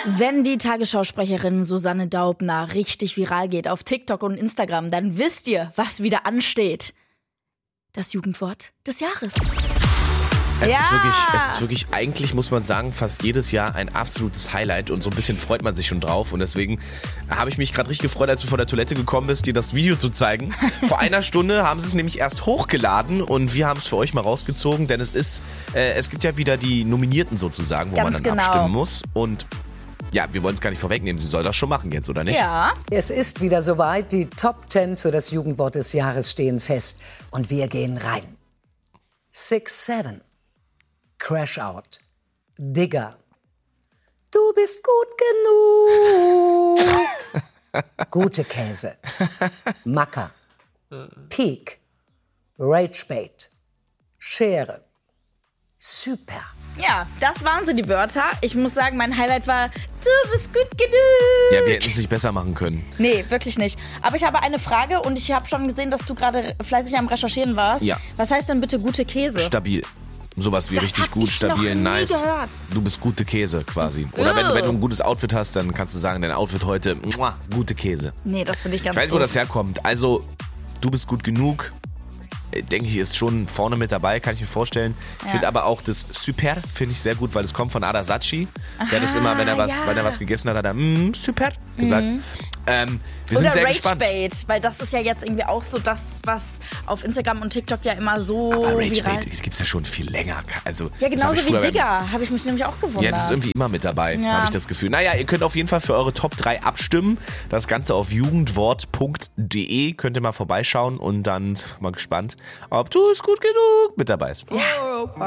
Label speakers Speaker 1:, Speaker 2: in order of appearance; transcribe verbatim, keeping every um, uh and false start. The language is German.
Speaker 1: Wenn die Tagesschausprecherin Susanne Daubner richtig viral geht auf TikTok und Instagram, dann wisst ihr, was wieder ansteht. Das Jugendwort des Jahres.
Speaker 2: Es,
Speaker 1: Ja.
Speaker 2: ist wirklich, es ist wirklich, eigentlich muss man sagen, fast jedes Jahr ein absolutes Highlight und so ein bisschen freut man sich schon drauf und deswegen habe ich mich gerade richtig gefreut, als du von der Toilette gekommen bist, dir das Video zu zeigen. Vor einer Stunde haben sie es nämlich erst hochgeladen und wir haben es für euch mal rausgezogen, denn es ist, äh, es gibt ja wieder die Nominierten sozusagen, wo
Speaker 1: Ganz
Speaker 2: man dann
Speaker 1: genau.
Speaker 2: abstimmen muss und ja, wir wollen es gar nicht vorwegnehmen, sie soll das schon machen jetzt, oder nicht?
Speaker 1: Ja.
Speaker 3: Es ist wieder soweit, die Top zehn für das Jugendwort des Jahres stehen fest und wir gehen rein. six seven. Crash Out. Digger. Du bist gut genug. Gute Käse. Macker. Peak. Ragebait. Schere. Super.
Speaker 1: Ja, das waren sie, die Wörter. Ich muss sagen, mein Highlight war, du bist gut genug.
Speaker 2: Ja, wir hätten es nicht besser machen können.
Speaker 1: Nee, wirklich nicht. Aber ich habe eine Frage und ich habe schon gesehen, dass du gerade fleißig am Recherchieren warst.
Speaker 2: Ja.
Speaker 1: Was heißt denn bitte gute Käse?
Speaker 2: Stabil. Sowas wie
Speaker 1: Das
Speaker 2: richtig
Speaker 1: hab
Speaker 2: gut,
Speaker 1: ich
Speaker 2: stabil,
Speaker 1: noch nie
Speaker 2: nice.
Speaker 1: gehört.
Speaker 2: Du bist gute Käse quasi. Oder wenn,
Speaker 1: Oh.
Speaker 2: wenn du ein gutes Outfit hast, dann kannst du sagen, dein Outfit heute, muah, gute Käse.
Speaker 1: Nee, das finde ich ganz
Speaker 2: Ich weiß nicht, wo
Speaker 1: doof.
Speaker 2: das herkommt. Also, du bist gut genug. Denke ich, ist schon vorne mit dabei, kann ich mir vorstellen. Ich
Speaker 1: Ja.
Speaker 2: finde aber auch das Super, finde ich sehr gut, weil es kommt von Ada Sachi. Der hat das immer, wenn er was,
Speaker 1: ja.
Speaker 2: wenn er was gegessen hat, hat er mm, Super gesagt. Ähm, wir
Speaker 1: Oder
Speaker 2: sind sehr gespannt.
Speaker 1: Ragebait, weil das ist ja jetzt irgendwie auch so das, was auf Instagram und TikTok ja immer so
Speaker 2: Aber
Speaker 1: viral...
Speaker 2: Ragebait gibt es ja schon viel länger. Also,
Speaker 1: Ja,
Speaker 2: das hab
Speaker 1: genauso
Speaker 2: ich
Speaker 1: wie
Speaker 2: früher beim-
Speaker 1: Digger, habe ich mich nämlich auch gewundert.
Speaker 2: Ja, das ist irgendwie immer mit dabei,
Speaker 1: Ja.
Speaker 2: habe ich das Gefühl. Naja, ihr könnt auf jeden Fall für eure Top drei abstimmen. Das Ganze auf jugendwort punkt de. Könnt ihr mal vorbeischauen und dann sind wir mal gespannt, ob du es gut genug mit dabei bist.